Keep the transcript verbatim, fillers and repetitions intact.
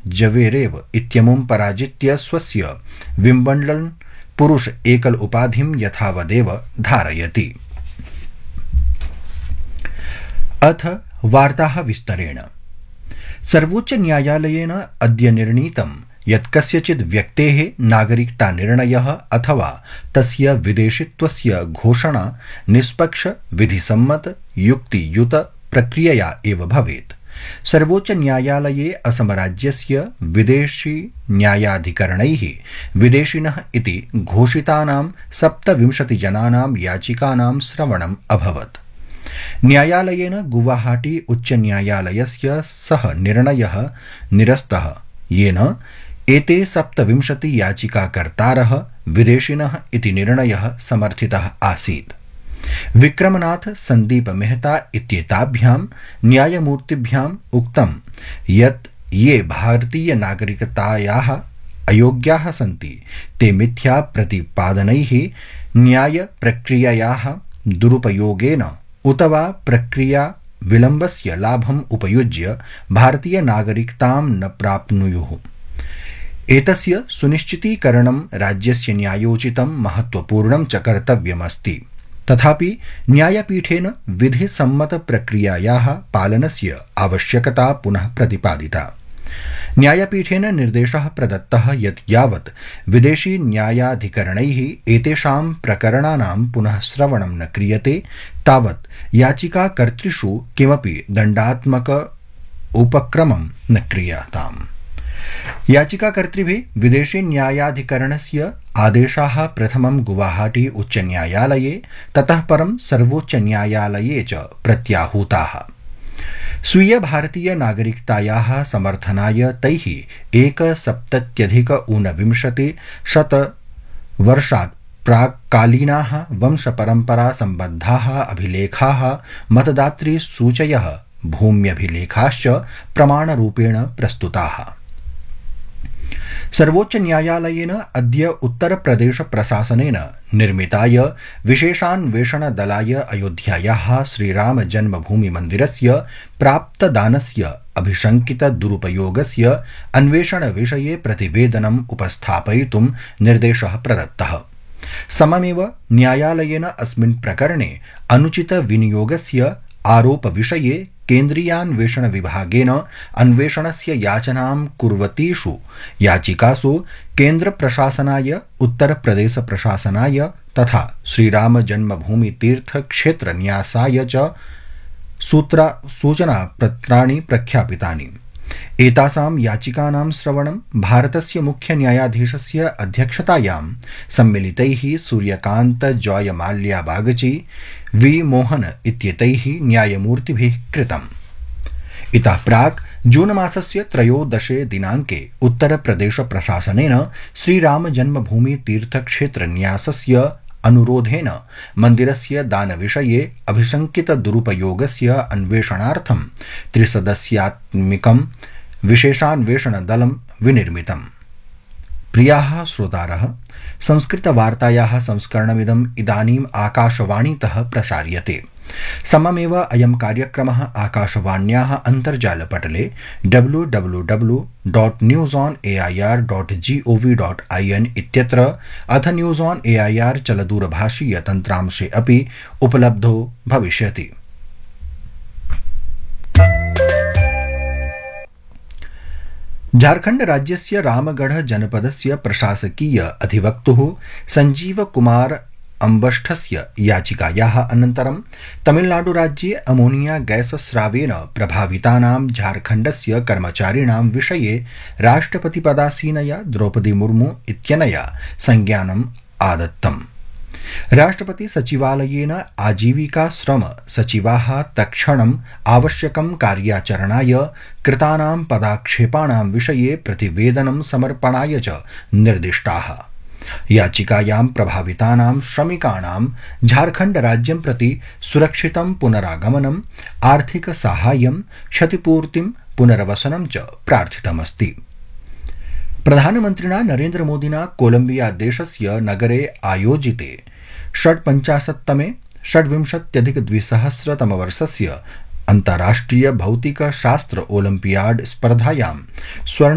जवेरेव इत्यमुं पराजित्य स्वस्य विम्बल्डन् पुरुष एकल उपाधिं यथावदेव धारयति। अथ वार्ताः विस्तरेण। सर्वोच्च न्यायालयेन अद्य निर्णीतं यत् कस्यचित् व्यक्तेः नागरिकता निर्णयः अथवा तस्य विदेशित्वस्य घोषणा निष्पक्ष विधिसम्मत युक्तियुत प्रक्रियया एव भवेत्। सर्वोच्च न्यायालये असमराज्यस्य विदेशी न्यायाधिकरणैः विदेशिनः इति घोषितानां सप्तविंशतिजनानां याचिकानां श्रवणम् अभवत्। न्यायालयेन गुवाहाटी उच्च न्यायालयस्य सः निर्णयः निरस्तः, येन एते सप्तविंशति याचिकाकर्तारः विदेशिनः इति निर्णयः समर्थितः आसीत्। विक्रमनाथ संदीप मेहता इत्येताभ्यां न्यायमूर्तिभ्याम् उक्तं यत् ये भारतीय नागरिकतायाः अयोग्याः सन्ति ते मिथ्या प्रतिपादनैः न्याय प्रक्रियायाः दुरुपयोगेन उत वा प्रक्रिया विलम्बस्य लाभम् उपयुज्य भारतीय नागरिकतां न प्राप्नुयुः। एतस्य सुनिश्चितीकरणं राज्यस्य न्यायोचितं महत्वपूर्णं च कर्तव्यमस्ति। तथापि न्यायपीठेन विधिसम्मत प्रक्रियायाः पालनस्य आवश्यकता पुनः प्रतिपादिता। न्यायपीठेन निर्देशः प्रदत्तः यत् यावत् विदेशी न्यायाधिकरणैः एतेषां प्रकरणानां पुनः श्रवणं न क्रियते तावत् याचिकाकर्तृषु किमपि दण्डात्मक उपक्रमं न क्रियताम्। याचिकाकर्तृभिः विदेशी न्यायाधिकरणस्य आदेशाः प्रथमं गुवाहाटी उच्च न्यायालये ततः परं सर्वोच्च न्यायालये च प्रत्याहूताः। स्वीय भारतीय नागरिकतायाः समर्थनाय तैः एकसप्तत्यधिक ऊनविंशति शत वर्षात् प्राक्कालीनाः वंशपरम्परा सम्बद्धाः अभिलेखाः मतदातृसूचयः भूम्यभिलेखाश्च प्रमाणरूपेण प्रस्तुताः। सर्वोच्च न्यायालयेन अद्य उत्तरप्रदेश प्रशासनेन निर्मिताय विशेषान्वेषणदलाय अयोध्यायाः श्रीराम जन्मभूमि मन्दिरस्य प्राप्तदानस्य अभिशंकित दुरुपयोगस्य अन्वेषणविषये प्रतिवेदनम् उपस्थापयितुं निर्देशः प्रदत्तः। सममेव न्यायालयेन अस्मिन् प्रकरणे अनुचित विनियोगस्य आरोपविषये केन्द्रीयान्वेषण विभागेन अन्वेषणस्य याचनां कुर्वतीषु याचिकासु केन्द्र प्रशासनाय उत्तरप्रदेश प्रशासनाय तथा श्रीराम जन्मभूमि तीर्थ क्षेत्र न्यासाय च सूत्रा सूचनापत्राणि प्रख्यापितानि। एतासां याचिकानां श्रवणं भारतस्य मुख्य न्यायाधीशस्य अध्यक्षतायां सम्मिलितैः सूर्यकान्त जॉय माल्या बागची वी मोहन इत्येतैः न्यायमूर्तिभिः कृतम्। इतः प्राक् जून मासस्य त्रयोदशे दिनाङ्के उत्तरप्रदेश प्रशासनेन श्रीराम जन्मभूमि तीर्थक्षेत्र न्यासस्य अनुरोधेन मन्दिरस्य दानविषये अभिशंकित दुरुपयोगस्य अन्वेषणार्थं त्रिसदस्यात्मिकं विशेषान्वेषणदलं विनिर्मितम्। प्रियाः श्रोतारः, संस्कृतवार्तायाः संस्करणमिदम् इदानीम् आकाशवाणीतः प्रसार्यते। सममेव अयं कार्यक्रमः आकाशवाण्याः अन्तर्जालपटले W W W dot news on A I R dot G O V dot I N इत्यत्र अथ news on A I R चलदूरभाषीय तन्त्रांशे अपि उपलब्धो भविष्यति। झारखंड राज्यस्य रामगढ़ जनपदस्य प्रशासकीय अधिवक्तुः संजीव कुमार अम्बष्ठस्य याचिकायाः अनन्तरं तमिलनाडुराज्ये अमोनिया गैस स्रावेन प्रभावितानां झारखण्डस्य कर्मचारिणां विषये राष्ट्रपतिपदासीनया द्रौपदी मुर्मू इत्यनया संज्ञानम् आदत्तम्। राष्ट्रपति सचिवालयेन आजीविका श्रम सचिवाः तत्क्षणम् आवश्यकं कार्याचरणाय कृतानां पदाक्षेपाणां विषये प्रतिवेदनं समर्पणाय च निर्दिष्टाः। याचिकायां प्रभावितानां श्रमिकाणां झारखण्ड राज्यं प्रति सुरक्षितं पुनरागमनम्, आर्थिक साहाय्यं, क्षतिपूर्तिं, पुनर्वसनं च प्रार्थितमस्ति। प्रधानमन्त्रिणा नरेन्द्र मोदिना कोलम्बिया देशस्य नगरे आयोजिते षड्पञ्चाशत्तमे षड्विंशत्यधिकद्विसहस्रतमवर्षस्य अन्ताराष्ट्रिय भौतिकशास्त्र ओलम्पियाड स्पर्धायां स्वर्ण